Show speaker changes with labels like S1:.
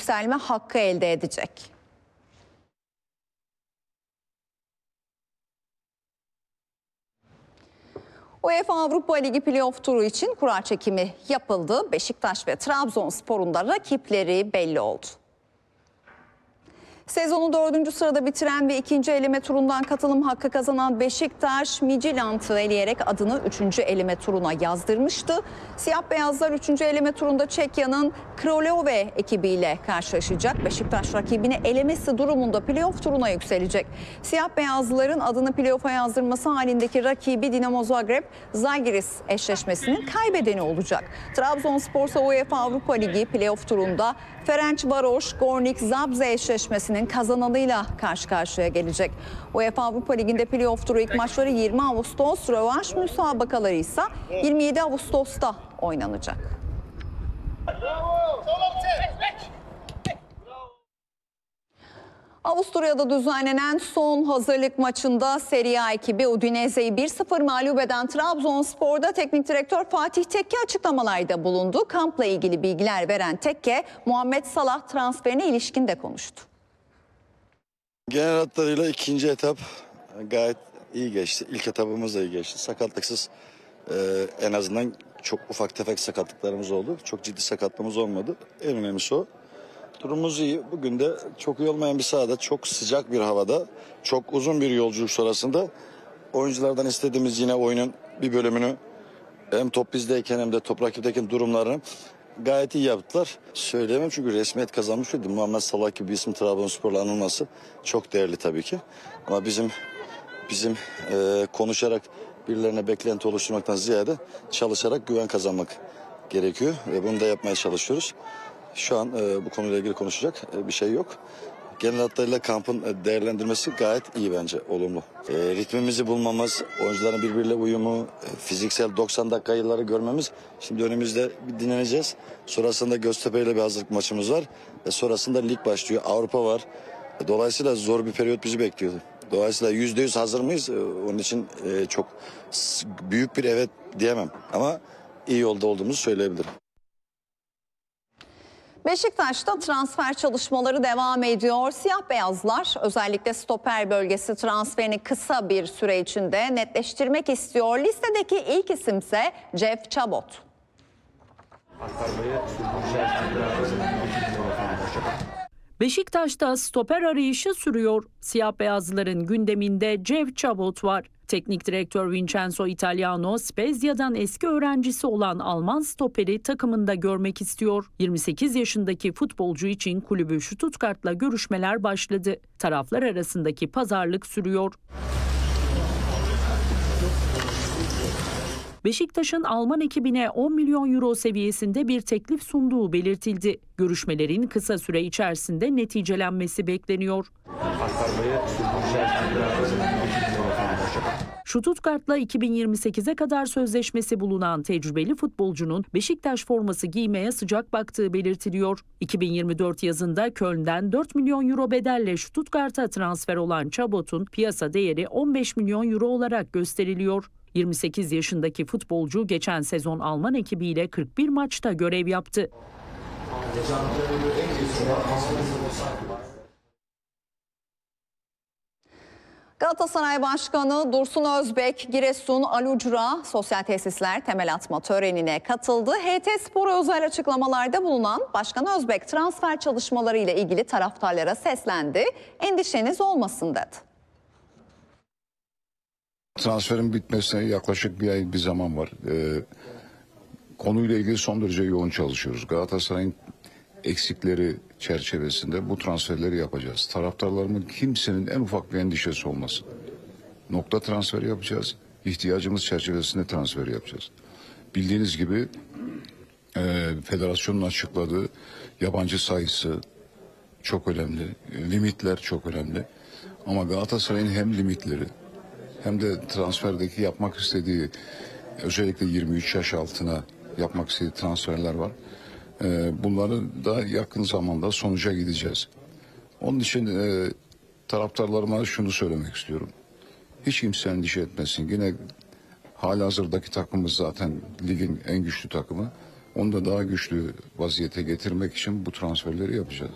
S1: yükselme hakkı elde edecek. UEFA Avrupa Ligi playoff turu için kura çekimi yapıldı. Beşiktaş ve Trabzonspor'un da rakipleri belli oldu. Sezonu 4. sırada bitiren ve 2. eleme turundan katılım hakkı kazanan Beşiktaş, Midtjylland'ı eleyerek adını 3. eleme turuna yazdırmıştı. Siyah beyazlar 3. eleme turunda Çekya'nın Kralove ekibiyle karşılaşacak. Beşiktaş rakibini elemesi durumunda playoff turuna yükselecek. Siyah beyazların adını playoff'a yazdırması halindeki rakibi Dinamo Zagreb, Zalgiris eşleşmesinin kaybedeni olacak. Trabzonspor ise UEFA Avrupa Ligi playoff turunda Ferencvaros, Gornik Zabrze eşleşmesinin kazananıyla karşı karşıya gelecek. UEFA Avrupa Ligi'nde playoff turu ilk maçları 20 Ağustos, rövanş müsabakaları ise 27 Ağustos'ta oynanacak. Avusturya'da düzenlenen son hazırlık maçında Serie A ekibi Udinese'yi 1-0 mağlup eden Trabzonspor'da teknik direktör Fatih Tekke açıklamalarda bulundu. Kampla ilgili bilgiler veren Tekke, Muhammed Salah transferine ilişkin de konuştu.
S2: Genel hatlarıyla ikinci etap gayet iyi geçti. İlk etapımız da iyi geçti. Sakatlıksız en azından çok ufak tefek sakatlıklarımız oldu. Çok ciddi sakatlığımız olmadı. En önemlisi o. Durumumuz iyi. Bugün de çok iyi olmayan bir sahada, çok sıcak bir havada, çok uzun bir yolculuk sonrasında oyunculardan istediğimiz yine oyunun bir bölümünü hem top bizdeyken hem de top rakipteyken durumlarını gayet iyi yaptılar. Söyleyemem çünkü resmiyet kazanmış mıydı? Muhammed Salah gibi bir isim Trabzonspor'la anılması çok değerli tabii ki. Ama bizim konuşarak birilerine beklenti oluşturmaktan ziyade çalışarak güven kazanmak gerekiyor. Ve bunu da yapmaya çalışıyoruz. Şu an bu konuyla ilgili konuşacak bir şey yok. Genel hatlarıyla kampın değerlendirmesi gayet iyi bence, olumlu. Ritmimizi bulmamız, oyuncuların birbiriyle uyumu, fiziksel 90 dakikaları görmemiz. Şimdi önümüzde bir dinleneceğiz. Sonrasında Göztepe ile bir hazırlık maçımız var. Ve sonrasında lig başlıyor, Avrupa var. Dolayısıyla zor bir periyot bizi bekliyordu. Dolayısıyla %100 hazır mıyız? Onun için çok büyük bir evet diyemem. Ama iyi yolda olduğumuzu söyleyebilirim.
S1: Beşiktaş'ta transfer çalışmaları devam ediyor. Siyah beyazlar özellikle stoper bölgesi transferini kısa bir süre içinde netleştirmek istiyor. Listedeki ilk isimse Jeff Chabot.
S3: Beşiktaş'ta stoper arayışı sürüyor. Siyah beyazların gündeminde Jeff Chabot var. Teknik direktör Vincenzo Italiano, Spezia'dan eski öğrencisi olan Alman stoperi takımında görmek istiyor. 28 yaşındaki futbolcu için kulübü Stuttgart'la görüşmeler başladı. Taraflar arasındaki pazarlık sürüyor. Beşiktaş'ın Alman ekibine 10 milyon euro seviyesinde bir teklif sunduğu belirtildi. Görüşmelerin kısa süre içerisinde neticelenmesi bekleniyor. Stuttgart'la 2028'e kadar sözleşmesi bulunan tecrübeli futbolcunun Beşiktaş forması giymeye sıcak baktığı belirtiliyor. 2024 yazında Köln'den 4 milyon euro bedelle Stuttgart'a transfer olan Chabot'un piyasa değeri 15 milyon euro olarak gösteriliyor. 28 yaşındaki futbolcu geçen sezon Alman ekibiyle 41 maçta görev yaptı.
S1: Galatasaray Başkanı Dursun Özbek, Giresun Alucra sosyal tesisler temel atma törenine katıldı. HT Spor'a özel açıklamalarda bulunan Başkan Özbek transfer çalışmaları ile ilgili taraftarlara seslendi. Endişeniz olmasın dedi.
S4: Transferin bitmesine yaklaşık bir ay bir zaman var. Konuyla ilgili son derece yoğun çalışıyoruz. Galatasaray'ın eksikleri çerçevesinde bu transferleri yapacağız. Taraftarlarımın kimsenin en ufak bir endişesi olmasın. Nokta transferi yapacağız. İhtiyacımız çerçevesinde transfer yapacağız. Bildiğiniz gibi federasyonun açıkladığı yabancı sayısı çok önemli. Limitler çok önemli. Ama Galatasaray'ın hem limitleri hem de transferdeki yapmak istediği özellikle 23 yaş altına yapmak istediği transferler var. Bunları da yakın zamanda sonuca gideceğiz. Onun için taraftarlarıma şunu söylemek istiyorum. Hiç kimse endişe etmesin. Yine halihazırdaki takımımız zaten ligin en güçlü takımı. Onu da daha güçlü vaziyete getirmek için bu transferleri yapacağız.